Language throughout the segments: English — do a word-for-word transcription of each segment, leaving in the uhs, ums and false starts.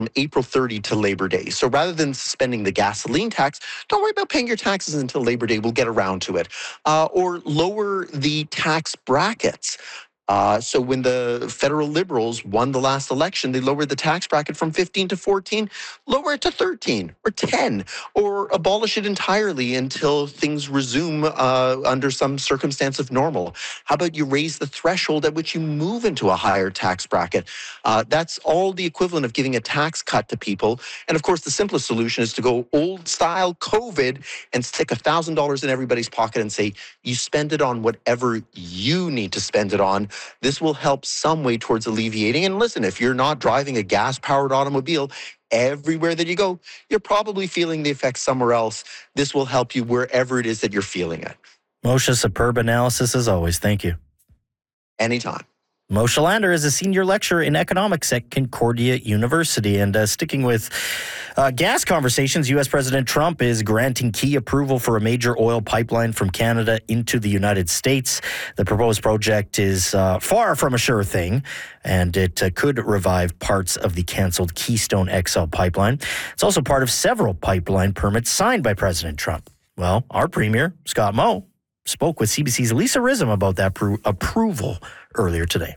April thirtieth to Labor Day. So rather than suspending the gasoline tax, don't worry about paying your taxes until Labor Day. We'll get around to it. Uh, or lower the tax brackets. Uh, so when the federal Liberals won the last election, they lowered the tax bracket from fifteen to fourteen, lower it to thirteen or ten, or abolish it entirely until things resume uh, under some circumstance of normal. How about you raise the threshold at which you move into a higher tax bracket? Uh, that's all the equivalent of giving a tax cut to people. And of course, the simplest solution is to go old style COVID and stick one thousand dollars in everybody's pocket and say, you spend it on whatever you need to spend it on. This will help some way towards alleviating. And listen, if you're not driving a gas-powered automobile, everywhere that you go, you're probably feeling the effects somewhere else. This will help you wherever it is that you're feeling it. Moshe, superb analysis as always. Thank you. Anytime. Moshe Lander is a senior lecturer in economics at Concordia University. And uh, sticking with uh, gas conversations, U S President Trump is granting key approval for a major oil pipeline from Canada into the United States. The proposed project is uh, far from a sure thing, and it uh, could revive parts of the canceled Keystone X L pipeline. It's also part of several pipeline permits signed by President Trump. Well, our Premier, Scott Moe, spoke with C B C's Lisa Rizem about that pro- approval earlier today.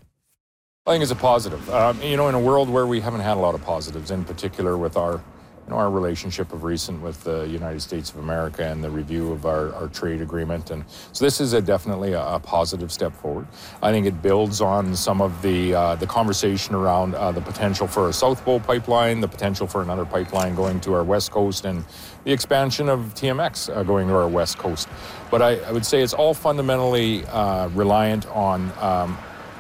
I think it's a positive. Um, you know, in a world where we haven't had a lot of positives, in particular with our, you know, our relationship of recent with the United States of America and the review of our, our trade agreement. And so this is a definitely a, a positive step forward. I think it builds on some of the uh, the conversation around uh, the potential for a South Bow pipeline, the potential for another pipeline going to our west coast, and the expansion of T M X uh, going to our west coast. But I, I would say it's all fundamentally uh, reliant on um,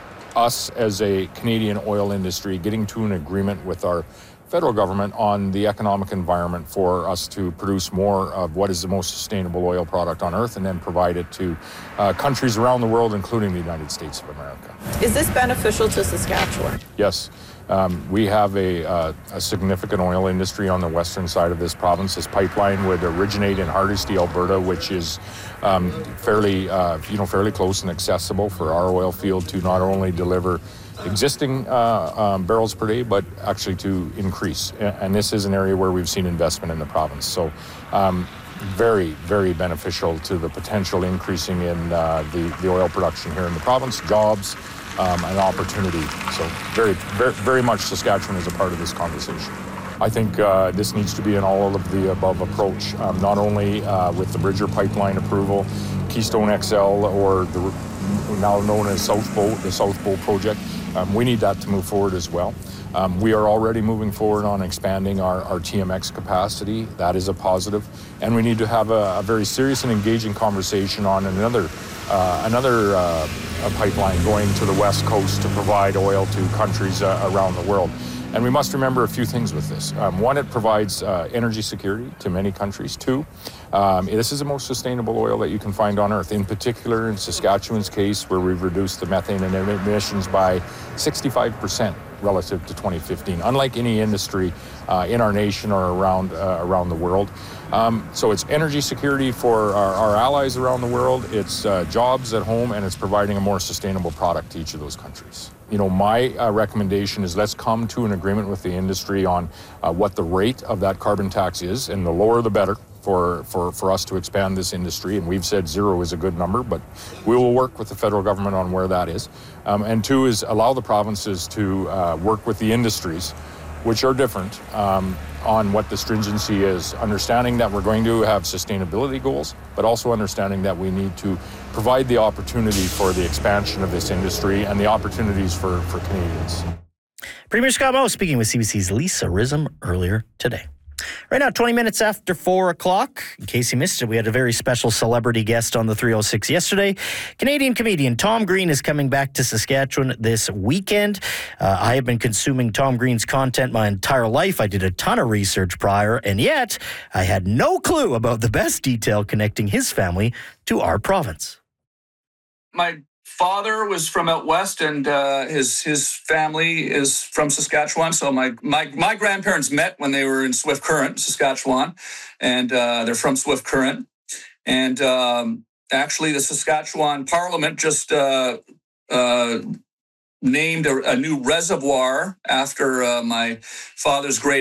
us as a Canadian oil industry getting to an agreement with our federal government on the economic environment for us to produce more of what is the most sustainable oil product on earth and then provide it to uh, countries around the world, including the United States of America. Is this beneficial to Saskatchewan? Yes. Um, we have a, uh, a significant oil industry on the western side of this province. This pipeline would originate in Hardisty, Alberta, which is um, fairly, uh, you know, fairly close and accessible for our oil field to not only deliver existing uh, um, barrels per day, but actually to increase. And this is an area where we've seen investment in the province. So um, very, very beneficial to the potential increasing in uh, the, the oil production here in the province, jobs, um, and opportunity. So very, very, very much Saskatchewan is a part of this conversation. I think uh, this needs to be an all of the above approach, um, not only uh, with the Bridger pipeline approval, Keystone X L, or the now known as South Bow, the South Bow project. Um, we need that to move forward as well. Um, we are already moving forward on expanding our, our T M X capacity. That is a positive. And we need to have a, a very serious and engaging conversation on another uh, another uh, a pipeline going to the West Coast to provide oil to countries uh, around the world. And we must remember a few things with this. Um, one, it provides uh, energy security to many countries. Two, um, this is the most sustainable oil that you can find on Earth. In particular, in Saskatchewan's case, where we've reduced the methane emissions by sixty-five percent relative to twenty fifteen, unlike any industry uh, in our nation or around uh, around the world. Um, so it's energy security for our, our allies around the world, it's uh, jobs at home, and it's providing a more sustainable product to each of those countries. You know, my uh, recommendation is let's come to an agreement with the industry on uh, what the rate of that carbon tax is, and the lower the better for, for, for us to expand this industry. And we've said zero is a good number, but we will work with the federal government on where that is. Um, and two is allow the provinces to uh, work with the industries, which are different, um, on what the stringency is, understanding that we're going to have sustainability goals, but also understanding that we need to provide the opportunity for the expansion of this industry and the opportunities for, for Canadians. Premier Scott Moe speaking with C B C's Lisa Rizem earlier today. Right now, twenty minutes after four o'clock. In case you missed it, we had a very special celebrity guest on the three oh six yesterday. Canadian comedian Tom Green is coming back to Saskatchewan this weekend. Uh, I have been consuming Tom Green's content my entire life. I did a ton of research prior, and yet I had no clue about the best detail connecting his family to our province. My father was from out west, and uh, his his family is from Saskatchewan. So my my my grandparents met when they were in Swift Current, Saskatchewan, and uh, they're from Swift Current. And um, actually, the Saskatchewan Parliament just uh, uh, named a, a new reservoir after uh, my father's great